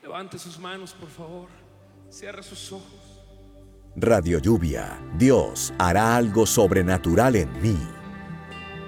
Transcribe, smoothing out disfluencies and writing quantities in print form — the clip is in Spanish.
Levante sus manos, por favor. Cierre sus ojos. Radio Lluvia, Dios hará algo sobrenatural en mí.